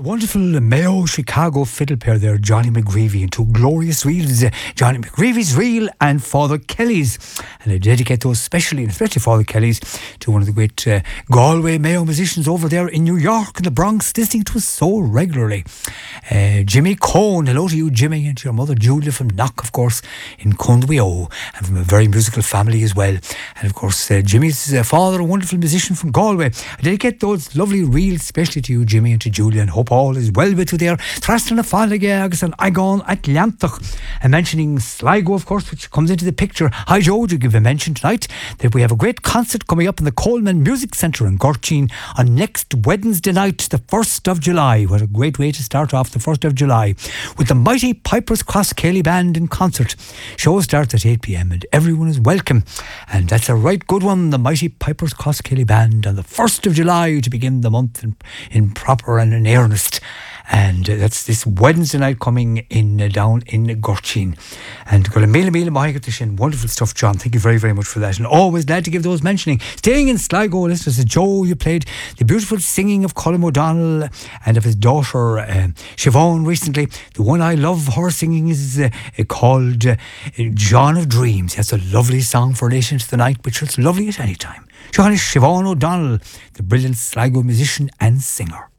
Wonderful Mayo Chicago fiddle pair there, Johnny McGreevy, and two glorious reels, Johnny McGreevy's Reel and Father Kelly's. And I dedicate those especially Father Kelly's to one of the great Galway Mayo musicians over there in New York and the Bronx, listening to us so regularly. Jimmy Cohn, hello to you, Jimmy, and to your mother Julia from Knock, of course, in Conweo, and from a very musical family as well. And of course, Jimmy's father, a wonderful musician from Galway. I dedicate those lovely reels especially to you, Jimmy, and to Julia, and hope all is well with you there. Thrastan a Fáilige agus an Aigán Atlantic. And mentioning Sligo, of course, which comes into the picture. Hi Joe, to give a mention tonight that we have a great concert coming up in the Coleman Music Centre in Gorchin on next Wednesday night, the 1st of July. What a great way to start off the 1st of July with the mighty Pipers Cross Cayley Band in concert. Show starts at 8 p.m. and everyone is welcome. And that's a right good one, the mighty Pipers Cross Cayley Band on the 1st of July to begin the month in proper and in earnest. And that's this Wednesday night coming in down in Gorchin. And got a mile wonderful stuff, John. Thank you very, very much for that. And always glad to give those mentioning. Staying in Sligo, listeners, Joe, you played the beautiful singing of Colin O'Donnell and of his daughter Siobhan recently. The one I love her singing is called John of Dreams. That's a lovely song for listening to the night, which is lovely at any time. Siobhan O'Donnell, the brilliant Sligo musician and singer.